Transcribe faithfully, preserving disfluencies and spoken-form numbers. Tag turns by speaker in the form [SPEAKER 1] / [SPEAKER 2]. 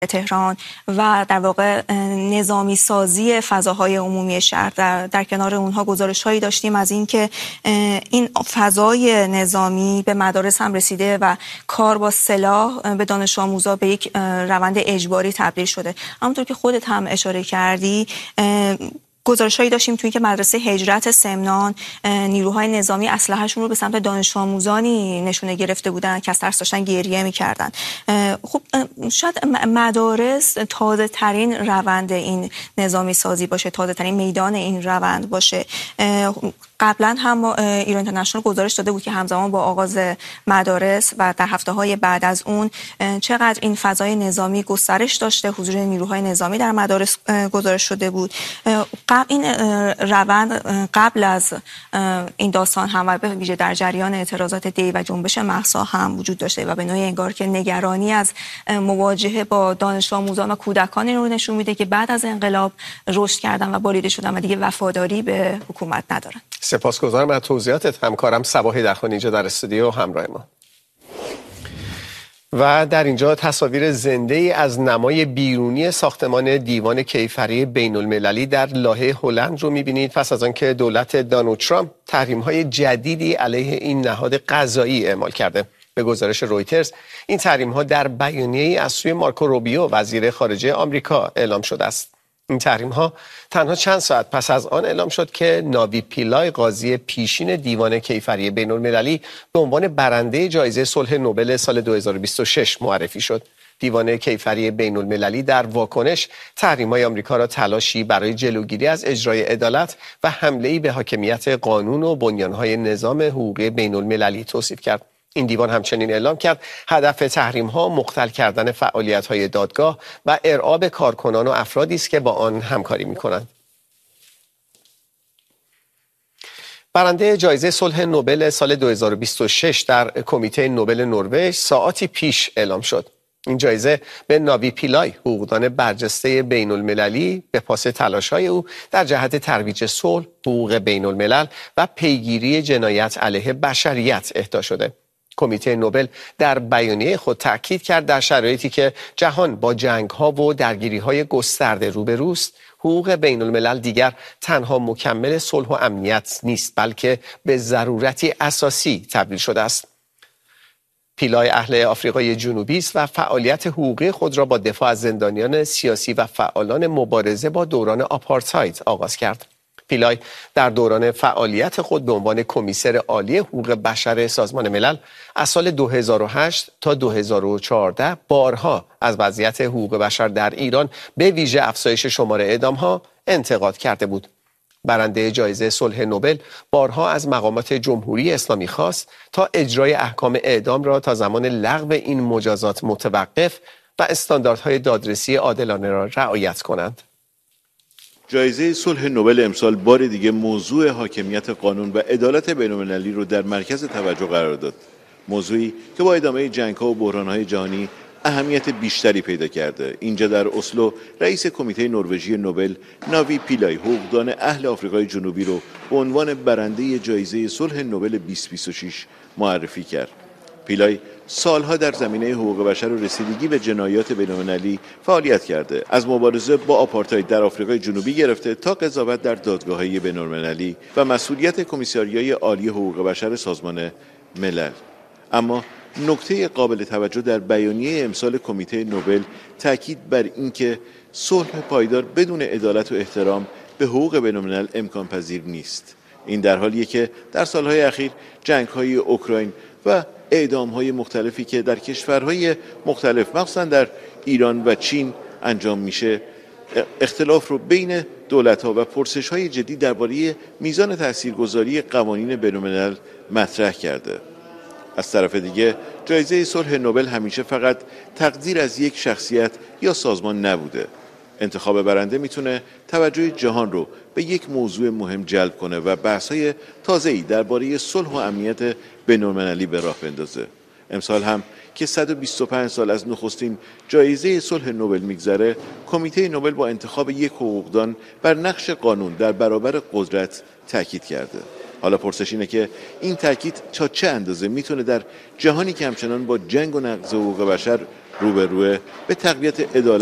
[SPEAKER 1] تهران و در واقع نظامی سازی فضاهای عمومی شهر. در, در کنار اونها گزارش‌هایی داشتیم از اینکه این فضای نظامی به مدارس هم رسیده و کار با سلاح به دانش آموزا به یک روند اجباری تبدیل شده. همونطور که خودت هم اشاره کردی، گزارش‌هایی داشتیم توی که مدرسه هجرت سمنان نیروهای نظامی اسلحه‌شون رو به سمت دانش آموزانی نشونه گرفته بودن که از ترس داشتن گریه می‌کردن. خب شاید مدارس تازه ترین روند این نظامی سازی باشه، تازه ترین میدان این روند باشه. قبلا هم ایران اینترنشنال گزارش داده بود که همزمان با آغاز مدارس و در هفته‌های بعد از اون چقدر این فضای نظامی گسترش داشته، حضور نیروهای نظامی در مدارس گزارش شده بود. این روند قبل از این داستان هم و به ویژه در جریان اعتراضات دی و جنبش مهسا هم وجود داشته و به نوعی انگار که نگرانی از مواجهه با دانش آموزان و کودکانی رو نشون میده که بعد از انقلاب رشد کردن و بالیده شدن و دیگه وفاداری به حکومت ندارن.
[SPEAKER 2] سپاسگزارم از توضیحاتت. همکارم صباح هیدرخانی اینجا در استودیو همراه ما. و در اینجا تصاویر زنده ای از نمای بیرونی ساختمان دیوان کیفری بین المللی در لاهه هلند رو می‌بینید، پس از آنکه دولت دونالد ترامپ تحریم‌های جدیدی علیه این نهاد قضایی اعمال کرده. به گزارش رویترز این تحریم‌ها در بیانیه‌ای از سوی مارکو روبیو وزیر خارجه آمریکا اعلام شده است. این تحریم‌ها تنها چند ساعت پس از آن اعلام شد که ناوی پیلای قاضی پیشین دیوان کیفری بین المللی به عنوان برنده جایزه صلح نوبل سال دو هزار و بیست و شش معرفی شد. دیوان کیفری بین المللی در واکنش تحریم‌های آمریکا را تلاشی برای جلوگیری از اجرای عدالت و حمله‌ای به حاکمیت قانون و بنیان‌های نظام حقوقی بین المللی توصیف کرد. این دیوان همچنین اعلام کرد هدف تحریم‌ها مختل کردن فعالیت‌های دادگاه و ارعاب کارکنان و افرادی است که با آن همکاری می‌کنند. برنده جایزه صلح نوبل سال دو هزار و بیست و شش در کمیته نوبل نروژ ساعاتی پیش اعلام شد. این جایزه به ناوی پیلای، حقوقدان برجسته بین المللی، به پاس تلاش‌های او در جهت ترویج صلح، حقوق بین الملل و پیگیری جنایت علیه بشریت اهدا شده. کمیته نوبل در بیانیه خود تأکید کرد در شرایطی که جهان با جنگ‌ها و درگیری‌های گسترده روبروست، حقوق بین الملل دیگر تنها مکمل صلح و امنیت نیست، بلکه به ضرورتی اساسی تبدیل شده است. پیلای اهل آفریقای جنوبی است و فعالیت حقوقی خود را با دفاع از زندانیان سیاسی و فعالان مبارزه با دوران آپارتاید آغاز کرد. پیلای در دوران فعالیت خود به عنوان کمیسر عالی حقوق بشر سازمان ملل از سال دو هزار و هشت تا دو هزار و چهارده بارها از وضعیت حقوق بشر در ایران به ویژه افزایش شمار اعدام‌ها انتقاد کرده بود. برنده جایزه صلح نوبل بارها از مقامات جمهوری اسلامی خواست تا اجرای احکام اعدام را تا زمان لغو این مجازات متوقف و استانداردهای دادرسی عادلانه را رعایت کنند.
[SPEAKER 3] جایزه صلح نوبل امسال بار دیگه موضوع حاکمیت قانون و عدالت بین‌المللی رو در مرکز توجه قرار داد. موضوعی که با ادامه جنگ‌ها و بحران‌های جهانی اهمیت بیشتری پیدا کرده. اینجا در اسلو رئیس کمیته نروژی نوبل ناوی پیلای، حقوقدان اهل آفریقای جنوبی رو به عنوان برنده جایزه صلح نوبل بیست بیست و شش معرفی کرد. پیلای سالها در زمینه حقوق بشر و رسیدگی به جنایات بین‌المللی فعالیت کرده. از مبارزه با آپارتاید در آفریقای جنوبی گرفته تا قضاوت در دادگاه‌های بین‌المللی و مسئولیت کمیساریای عالی حقوق بشر سازمان ملل. اما نکته قابل توجه در بیانیه امسال کمیته نوبل تاکید بر اینکه صلح پایدار بدون عدالت و احترام به حقوق بین‌الملل امکان پذیر نیست. این در حالیه که در سالهای اخیر جنگ‌های اوکراین و اعدام‌های مختلفی که در کشورهای مختلف مخصوصاً در ایران و چین انجام میشه اختلاف رو بین دولت‌ها و پرسش‌های جدی درباره میزان تاثیرگذاری قوانین بین‌الملل مطرح کرده. از طرف دیگه جایزه صلح نوبل همیشه فقط تقدیر از یک شخصیت یا سازمان نبوده. انتخاب برنده میتونه توجه جهان رو به یک موضوع مهم جلب کنه و بحث‌های تازه‌ای درباره صلح و امنیت بین‌المللی به راه بندازه. امسال هم که صد و بیست و پنج سال از نخستین جایزه صلح نوبل میگذره، کمیته نوبل با انتخاب یک حقوقدان بر نقش قانون در برابر قدرت تاکید کرده. حالا پرسش اینه که این تاکید تا چه اندازه میتونه در جهانی که همچنان با جنگ و نقض حقوق بشر رو به روه به تقویت عدالت